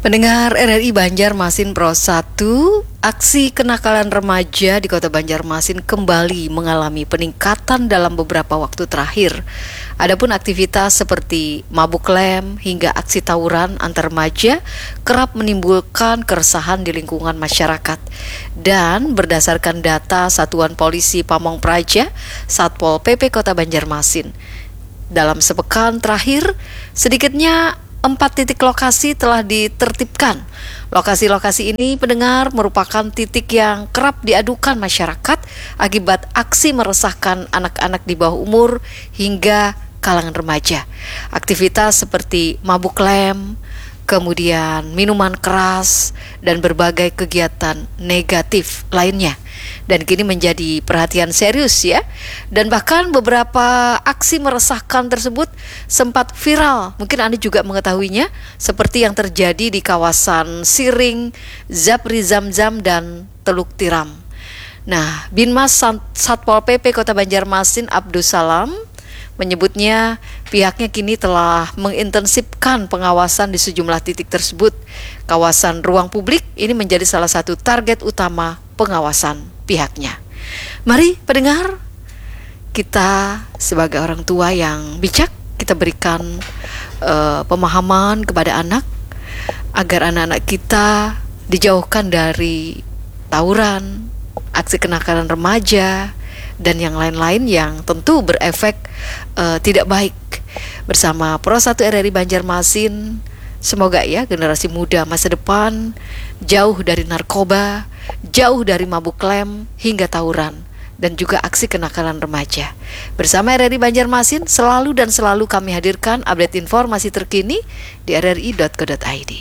Pendengar RRI Banjarmasin Pro 1, aksi kenakalan remaja di Kota Banjarmasin kembali mengalami peningkatan dalam beberapa waktu terakhir. Adapun aktivitas seperti mabuk lem hingga aksi tawuran antar remaja kerap menimbulkan keresahan di lingkungan masyarakat. Dan berdasarkan data Satuan Polisi Pamong Praja, Satpol PP Kota Banjarmasin, dalam sepekan terakhir sedikitnya 4 titik lokasi telah ditertibkan. Lokasi-lokasi ini, pendengar, merupakan titik yang kerap diadukan masyarakat akibat aksi meresahkan anak-anak di bawah umur hingga kalangan remaja. Aktivitas seperti mabuk lem, kemudian minuman keras, dan berbagai kegiatan negatif lainnya. Dan kini menjadi perhatian serius ya. Dan bahkan beberapa aksi meresahkan tersebut sempat viral. Mungkin Anda juga mengetahuinya, seperti yang terjadi di kawasan Siring, Zapri Zamzam, dan Teluk Tiram. Nah, Binmas Satpol PP Kota Banjarmasin Abdus Salam menyebutnya pihaknya kini telah mengintensifkan pengawasan di sejumlah titik tersebut. Kawasan ruang publik ini menjadi salah satu target utama pengawasan pihaknya. Mari pendengar, kita sebagai orang tua yang bijak, kita berikan pemahaman kepada anak agar anak-anak kita dijauhkan dari tawuran, aksi kenakalan remaja, dan yang lain-lain yang tentu berefek tidak baik. Bersama Pro 1 RRI Banjarmasin, semoga ya generasi muda masa depan jauh dari narkoba, jauh dari mabuk lem hingga tawuran, dan juga aksi kenakalan remaja. Bersama RRI Banjarmasin, selalu kami hadirkan update informasi terkini di rri.co.id.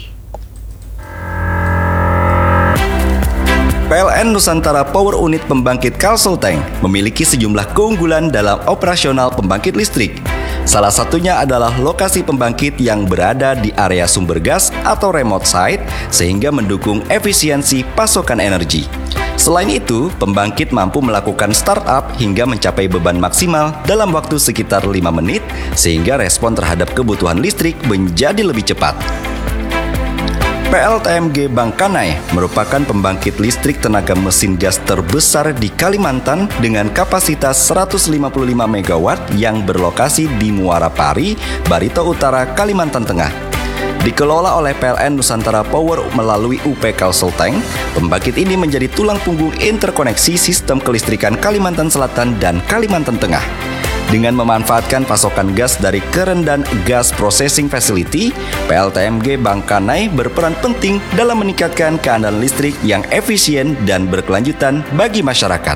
PLN Nusantara Power Unit Pembangkit Kalselteng memiliki sejumlah keunggulan dalam operasional pembangkit listrik. Salah satunya adalah lokasi pembangkit yang berada di area sumber gas atau remote site sehingga mendukung efisiensi pasokan energi. Selain itu, pembangkit mampu melakukan startup hingga mencapai beban maksimal dalam waktu sekitar 5 menit sehingga respon terhadap kebutuhan listrik menjadi lebih cepat. PLTMG Bangkanai merupakan pembangkit listrik tenaga mesin gas terbesar di Kalimantan dengan kapasitas 155 MW yang berlokasi di Muara Pari, Barito Utara, Kalimantan Tengah. Dikelola oleh PLN Nusantara Power melalui UP Kalselteng, pembangkit ini menjadi tulang punggung interkoneksi sistem kelistrikan Kalimantan Selatan dan Kalimantan Tengah. Dengan memanfaatkan pasokan gas dari Kerendan Gas Processing Facility, PLTMG Bangkanai berperan penting dalam meningkatkan keandalan listrik yang efisien dan berkelanjutan bagi masyarakat.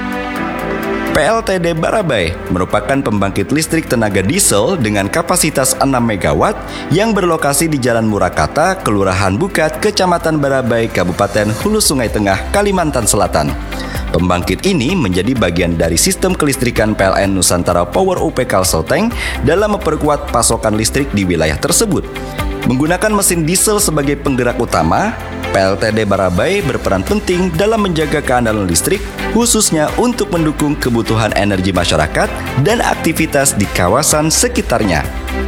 PLTD Barabai merupakan pembangkit listrik tenaga diesel dengan kapasitas 6 MW yang berlokasi di Jalan Murakata, Kelurahan Bukat, Kecamatan Barabai, Kabupaten Hulu Sungai Tengah, Kalimantan Selatan. Pembangkit ini menjadi bagian dari sistem kelistrikan PLN Nusantara Power UP Kalselteng dalam memperkuat pasokan listrik di wilayah tersebut. Menggunakan mesin diesel sebagai penggerak utama, PLTD Barabai berperan penting dalam menjaga keandalan listrik, khususnya untuk mendukung kebutuhan energi masyarakat dan aktivitas di kawasan sekitarnya.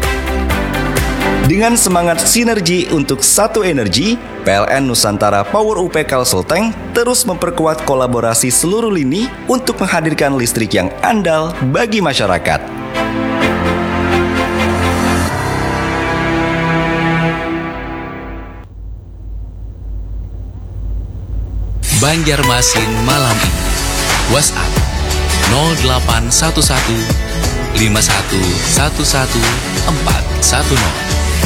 Dengan semangat sinergi untuk satu energi, PLN Nusantara Power UP Kalselteng terus memperkuat kolaborasi seluruh lini untuk menghadirkan listrik yang andal bagi masyarakat. Banjarmasin malam ini. WhatsApp 0811 5111 410.